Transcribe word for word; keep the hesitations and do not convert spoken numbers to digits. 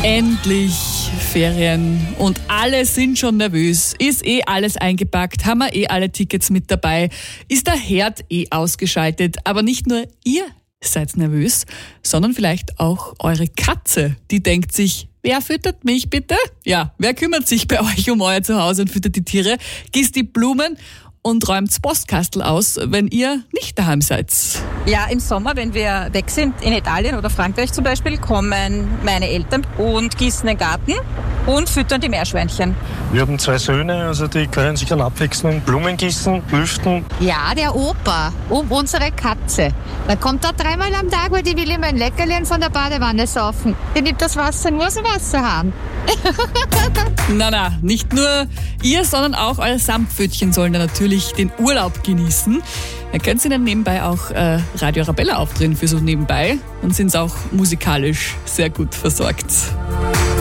Endlich Ferien und alle sind schon nervös. Ist eh alles eingepackt, haben wir eh alle Tickets mit dabei, ist der Herd eh ausgeschaltet. Aber nicht nur ihr seid nervös, sondern vielleicht auch eure Katze. Die denkt sich, wer füttert mich bitte? Ja, wer kümmert sich bei euch um euer Zuhause und füttert die Tiere, gießt die Blumen und räumt's Postkastel aus, wenn ihr nicht daheim seid? Ja, im Sommer, wenn wir weg sind, in Italien oder Frankreich zum Beispiel, kommen meine Eltern und gießen den Garten und füttern die Meerschweinchen. Wir haben zwei Söhne, also die können sich dann abwechseln, Blumen gießen, lüften. Ja, der Opa, um unsere Katze. Da kommt er dreimal am Tag, weil die will immer ein Leckerchen von der Badewanne saufen. Die nimmt das Wasser nur aus dem Wasserhahn. Na, na, nicht nur ihr, sondern auch eure Samtpfötchen sollen da natürlich den Urlaub genießen. Ihr könnt ihnen nebenbei auch äh, Radio Arabella aufdrehen für so nebenbei und sind auch musikalisch sehr gut versorgt.